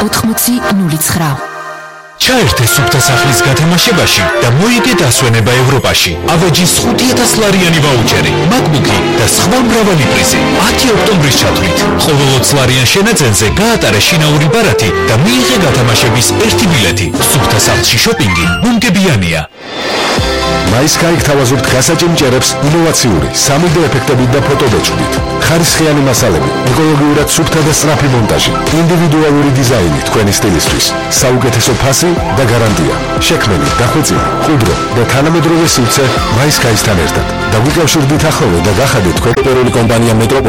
8009. ჩაერთე სუფთა სახლის გათამაშებაში და მოიგე დასვენება ევროპაში. ავეჯის 5,000 ლარიანი ვაუჩერი, MacBook-ი და სხვა მრავალი პრიზი. 10 ოქტომბრის ჩათვლით. ყოველ 20 ლარიან შენაძენზე გაატარე შინაური ბარათი და მიიღე გათამაშების ერთი ბილეთი. სუფთა სახლში შოპინგი მომგებიანია. მაის გაიგთავაზობთ გასაჭიმჭერებს ინოვაციური 3D ეფექტებით და ფოტოდეჭვით. ხარისხიანი მასალები, ეკოლოგიურად სუფთა და სწრაფი მონტაჟი, ინდივიდუალური დიზაინი თქვენი სტილისთვის, საუკეთესო ფასი და გარანტია. შექმნილი, დახვეწილი, მყუდრო და თანამედროვე სივრცე მაის გაისთან ერთად. დაგვიკავშირდით ახლოვე და გახადეთ თქვენი პირველი კომპანია მეტროპოლი.